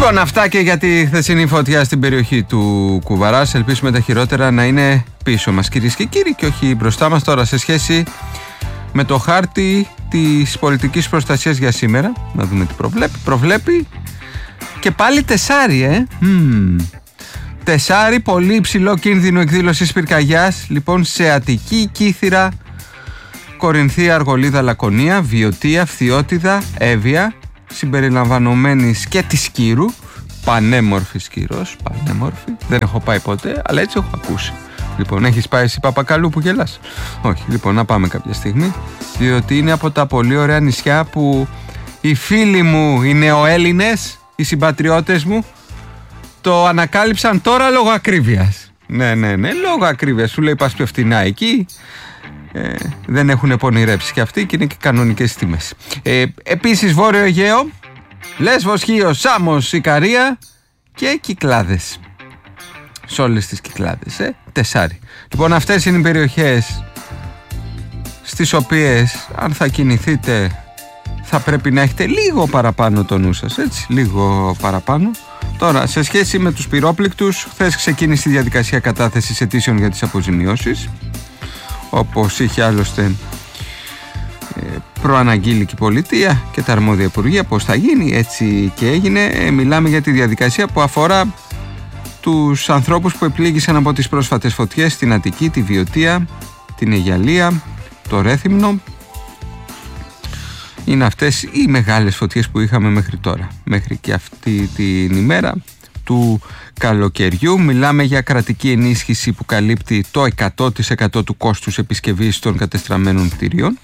Λοιπόν, αυτά και για τη χθεσινή φωτιά στην περιοχή του Κουβαράς. Ελπίσουμε τα χειρότερα να είναι πίσω μας, κυρίες και κύριοι, και όχι μπροστά μας. Τώρα, σε σχέση με το χάρτη της πολιτικής προστασίας για σήμερα, να δούμε τι προβλέπει. Και πάλι τεσάρι, τεσάρι, πολύ υψηλό κίνδυνο εκδήλωσης πυρκαγιάς. Λοιπόν, σε Αττική, Κύθυρα, Κορινθία, Αργολίδα, Λακωνία, Βιωτία, Φθιώτιδα, Εύβοια, συμπεριλαμβανομένης και της Κύρου. Πανέμορφη Κύρος, πανέμορφη. Δεν έχω πάει ποτέ, αλλά έτσι έχω ακούσει. Λοιπόν, έχεις πάει εσύ, Παπακαλού, που γελάς? Όχι, λοιπόν, να πάμε κάποια στιγμή, διότι είναι από τα πολύ ωραία νησιά που οι φίλοι μου, οι νεοέλληνες, οι συμπατριώτες μου, το ανακάλυψαν τώρα λόγω ακρίβειας. Ναι, λόγω ακρίβειας. Σου λέει πας πιο φτηνά εκεί. Δεν έχουν πονηρέψει και αυτοί και είναι και κανονικές τιμές. Επίσης, Βόρειο Αιγαίο, Λέσβος, Χίος, Σάμος, Ικαρία και Κυκλάδες. Σε όλες τις Κυκλάδες, τεσάρι. Λοιπόν, αυτές είναι οι περιοχές στις οποίες, αν θα κινηθείτε, θα πρέπει να έχετε λίγο παραπάνω το νου σας, έτσι, λίγο παραπάνω. Τώρα, σε σχέση με τους πυρόπληκτους, χθες ξεκίνησε η διαδικασία κατάθεσης αιτήσεων για τις αποζημιώσεις, όπως είχε άλλωστε προαναγγείλει και η πολιτεία και τα αρμόδια υπουργεία πώς θα γίνει, έτσι και έγινε. Μιλάμε για τη διαδικασία που αφορά τους ανθρώπους που επλήγησαν από τις πρόσφατες φωτιές στην Αττική, τη Βιωτία, την Αιγιαλία, το Ρέθυμνο. Είναι αυτές οι μεγάλες φωτιές που είχαμε μέχρι τώρα, μέχρι και αυτή την ημέρα του καλοκαιριού. Μιλάμε για κρατική ενίσχυση που καλύπτει το 100% του κόστους επισκευής των κατεστραμμένων κτηρίων.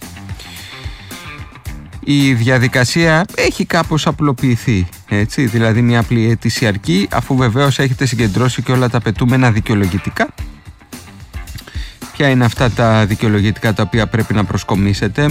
Η διαδικασία έχει κάπως απλοποιηθεί, έτσι, δηλαδή μια απλή αίτηση αρκεί, αφού βεβαίως έχετε συγκεντρώσει και όλα τα απαιτούμενα δικαιολογητικά. Ποια είναι αυτά τα δικαιολογητικά τα οποία πρέπει να προσκομίσετε?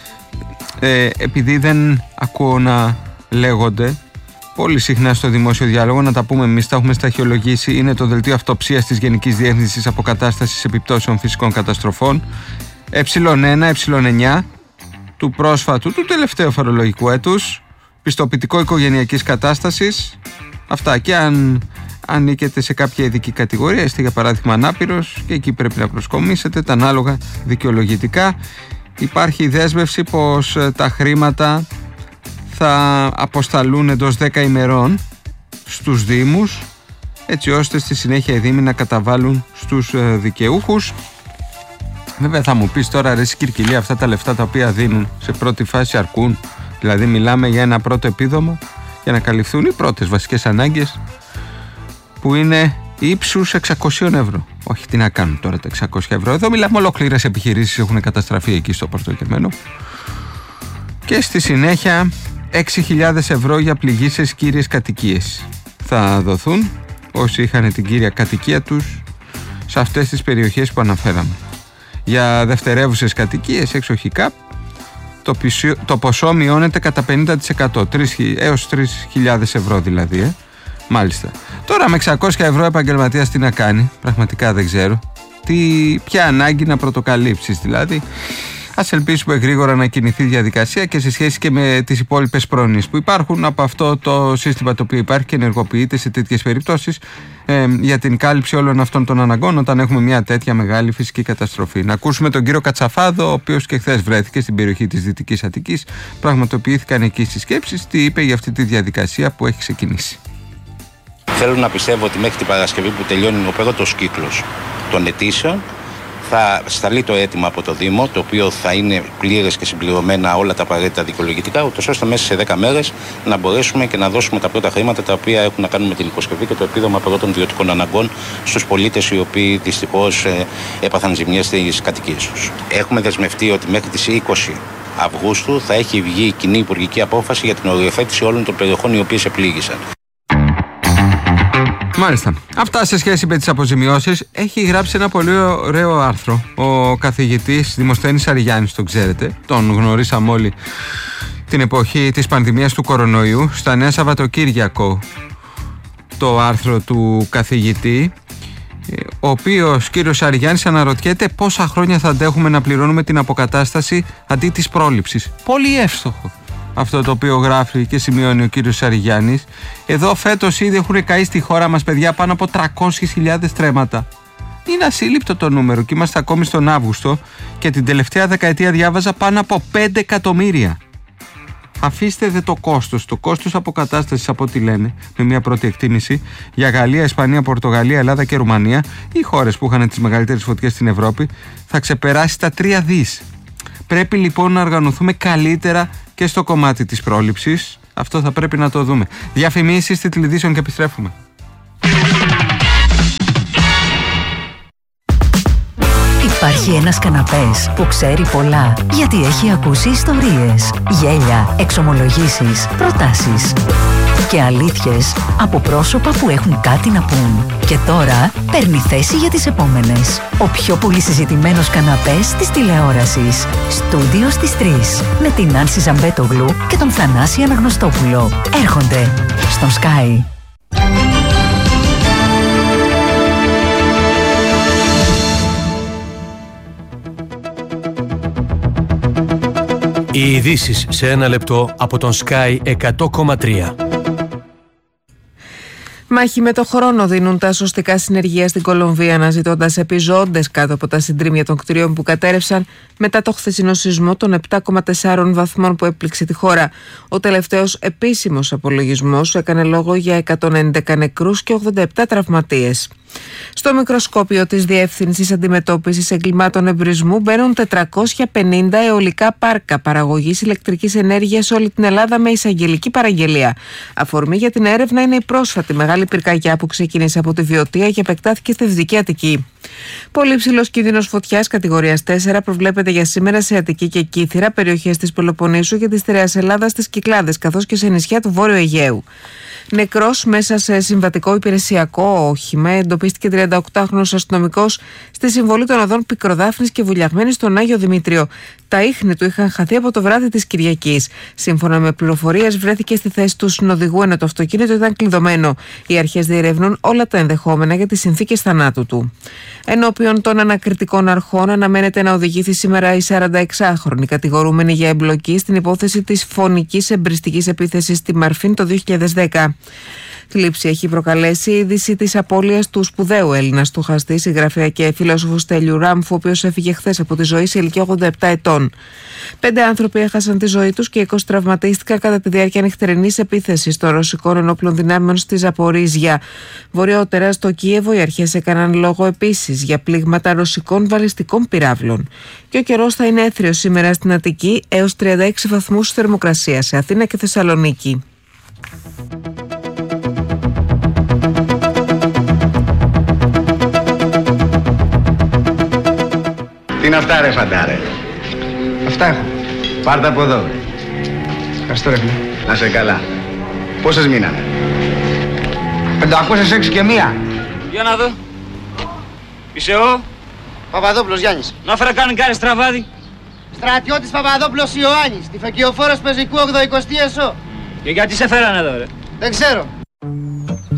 Επειδή δεν ακούω να λέγονται πολύ συχνά στο δημόσιο διάλογο, να τα πούμε εμείς, τα έχουμε σταχυολογήσει. Είναι το δελτίο αυτοψίας της Γενικής Διεύθυνσης Αποκατάστασης Επιπτώσεων Φυσικών Καταστροφών, ε1, ε9, του πρόσφατου, του τελευταίου φορολογικού έτους, πιστοποιητικό οικογενειακής κατάστασης. Αυτά, και αν ανήκετε σε κάποια ειδική κατηγορία, είστε για παράδειγμα ανάπηρος, και εκεί πρέπει να προσκομίσετε τα ανάλογα δικαιολογητικά. Υπάρχει η δέσμευση πως τα χρήματα θα αποσταλούν εντός 10 ημερών στους Δήμους, έτσι ώστε στη συνέχεια οι Δήμοι να καταβάλουν στους δικαιούχους. Βέβαια θα μου πεις τώρα, ρε Κυρκυλή, αυτά τα λεφτά τα οποία δίνουν σε πρώτη φάση αρκούν? Δηλαδή μιλάμε για ένα πρώτο επίδομα για να καλυφθούν οι πρώτες βασικές ανάγκες, που είναι ύψους 600 ευρώ. Όχι, τι να κάνουν τώρα τα 600 ευρώ? Εδώ μιλάμε ολόκληρες επιχειρήσεις έχουν καταστραφεί εκεί στο Πορτοκεμένο. Και στη συνέχεια 6.000 ευρώ για πληγήσεις κύριες κατοικίες θα δοθούν όσοι είχαν την κύρια κατοικία τους σε αυτές τις περιοχές που αναφέραμε. Για δευτερεύουσες κατοικίες εξοχικά το ποσό μειώνεται κατά 50%, έως 3.000 ευρώ δηλαδή. Μάλιστα. Τώρα με 600 ευρώ επαγγελματίας τι να κάνει? Πραγματικά δεν ξέρω. Ποια ανάγκη να πρωτοκαλύψεις δηλαδή. Ας ελπίσουμε γρήγορα να κινηθεί η διαδικασία και σε σχέση και με τις υπόλοιπες πρόνοιες που υπάρχουν από αυτό το σύστημα το οποίο υπάρχει και ενεργοποιείται σε τέτοιες περιπτώσεις για την κάλυψη όλων αυτών των αναγκών όταν έχουμε μια τέτοια μεγάλη φυσική καταστροφή. Να ακούσουμε τον κύριο Κατσαφάδο, ο οποίος και χθες βρέθηκε στην περιοχή της Δυτικής Αττικής. Πραγματοποιήθηκαν εκεί συσκέψεις. Τι είπε για αυτή τη διαδικασία που έχει ξεκινήσει? Θέλω να πιστεύω ότι μέχρι την Παρασκευή που τελειώνει ο πρώτος κύκλος των αιτήσεων, θα σταλεί το αίτημα από το Δήμο, το οποίο θα είναι πλήρες και συμπληρωμένα όλα τα απαραίτητα δικαιολογητικά, ούτως ώστε μέσα σε 10 μέρες να μπορέσουμε και να δώσουμε τα πρώτα χρήματα τα οποία έχουν να κάνουν με την υποσκευή και το επίδομα πρώτων βιωτικών αναγκών στους πολίτες οι οποίοι δυστυχώς έπαθαν ζημιές στις κατοικίες τους. Έχουμε δεσμευτεί ότι μέχρι τις 20 Αυγούστου θα έχει βγει η κοινή υπουργική απόφαση για την οριοθέτηση όλων των περιοχών οι οποίες επλήγησαν. Μάλιστα. Αυτά σε σχέση με τις αποζημιώσεις. Έχει γράψει ένα πολύ ωραίο άρθρο ο καθηγητής Δημοσθένης Αριγιάννης, τον ξέρετε. Τον γνωρίσαμε όλοι την εποχή της πανδημίας του κορονοϊού. Στα Νέα Σαββατοκύριακο το άρθρο του καθηγητή, ο οποίος κύριος Αριγιάννης αναρωτιέται πόσα χρόνια θα αντέχουμε να πληρώνουμε την αποκατάσταση αντί της πρόληψης. Πολύ εύστοχο. αυτό το οποίο γράφει και σημειώνει ο κύριος Σαριγιάννης. Εδώ φέτος ήδη έχουν καεί στη χώρα μας, παιδιά, πάνω από 300.000 τρέματα. Είναι ασύλληπτο το νούμερο και είμαστε ακόμη στον Αύγουστο και την τελευταία δεκαετία διάβαζα πάνω από 5 εκατομμύρια. Αφήστε δε το κόστος αποκατάστασης, από ό,τι λένε, με μια πρώτη εκτίμηση, για Γαλλία, Ισπανία, Πορτογαλία, Ελλάδα και Ρουμανία, οι χώρες που είχαν τις μεγαλύτερες φωτιές στην Ευρώπη, θα ξεπεράσει τα 3 δις. Πρέπει λοιπόν να οργανωθούμε καλύτερα και στο κομμάτι της πρόληψης. Αυτό θα πρέπει να το δούμε. Διαφημίσεις, τίτλοι ειδήσεων και επιστρέφουμε. Υπάρχει ένας καναπές που ξέρει πολλά, γιατί έχει ακούσει ιστορίες, γέλια, εξομολογήσεις, προτάσεις και αλήθειες από πρόσωπα που έχουν κάτι να πούν. Και τώρα παίρνει θέση για τις επόμενες. Ο πιο πολύ συζητημένος καναπές της τηλεόρασης. Στούντιο στις 3. Με την Άνση Ζαμπέτογλου και τον Θανάση Αναγνωστόπουλο. Έρχονται στον Sky. Οι ειδήσεις σε ένα λεπτό από τον Sky 100,3. Μάχη με το χρόνο δίνουν τα σωστικά συνεργεία στην Κολομβία, αναζητώντας επιζώντες κάτω από τα συντρίμμια των κτηρίων που κατέρευσαν μετά το χθεσινό σεισμό των 7,4 βαθμών που έπληξε τη χώρα. Ο τελευταίος επίσημος απολογισμός έκανε λόγο για 111 νεκρούς και 87 τραυματίες. Στο μικροσκόπιο της Διεύθυνσης Αντιμετώπισης Εγκλημάτων Εμπρισμού μπαίνουν 450 αιωλικά πάρκα παραγωγής ηλεκτρικής ενέργειας σε όλη την Ελλάδα με εισαγγελική παραγγελία. Αφορμή για την έρευνα είναι η πρόσφατη μεγάλη πυρκαγιά που ξεκίνησε από τη Βιωτία και επεκτάθηκε στη Δυτική Αττική. Πολύ ψηλός κίνδυνος φωτιάς κατηγορίας 4 προβλέπεται για σήμερα σε Αττική και Κύθυρα, περιοχές της Πελοποννήσου και της Στερεάς Ελλάδας στις Κυκλάδες, καθώς και σε νησιά του Βόρειου Αιγαίου. Νεκρός μέσα σε συμβατικό υπηρεσιακό όχημα εντοπίστηκε 38χρονος αστυνομικός στη συμβολή των οδών Πικροδάφνης και Βουλιαγμένης στον Άγιο Δημήτριο. Τα ίχνη του είχαν χαθεί από το βράδυ της Κυριακής. Σύμφωνα με πληροφορίες, βρέθηκε στη θέση του συνοδηγού ενώ το αυτοκίνητο ήταν κλειδωμένο. Οι αρχές διερευνούν όλα τα ενδεχόμενα για τις συνθήκες θανάτου του. Ενώπιον των ανακριτικών αρχών αναμένεται να οδηγηθεί σήμερα η 46χρονη κατηγορούμενη για εμπλοκή στην υπόθεση της φωνικής εμπριστικής επίθεσης στη Μαρφίν το 2010. Θλίψη έχει προκαλέσει η είδηση της απώλειας του σπουδαίου Έλληνα στοχαστή, συγγραφέα και φιλόσοφου Στέλιου Ράμφου, ο οποίος έφυγε χθες από τη ζωή σε ηλικία 87 ετών. 5 άνθρωποι έχασαν τη ζωή τους και 20 τραυματίστηκαν κατά τη διάρκεια νυχτερινής επίθεσης των ρωσικών ενόπλων δυνάμεων στη Ζαπορίζια. Βορειότερα στο Κίεβο οι αρχές έκαναν λόγο επίσης για πλήγματα ρωσικών βαλιστικών πυράβλων. Και ο καιρός θα είναι έθριος σήμερα στην Αττική έως 36 βαθμούς θερμοκρασία σε Αθήνα και Θεσσαλονίκη. Τι είναι αυτά ρε φαντάρε? Αυτά έχω. Πάρ' τα από εδώ. Ευχαριστώ ρε φίλε. Να σε καλά. Πόσες μείνανε? 506 και μία. Για να δω. Είσαι ο Παπαδόπουλος Γιάννης. να φέρα κάνει στραβάδι. Στρατιώτης Παπαδόπουλος Ιωάννης. Τυφεκιοφόρος πεζικού 80 ΕΣΟ. Και γιατί σε φέρανε εδώ ρε? Δεν ξέρω.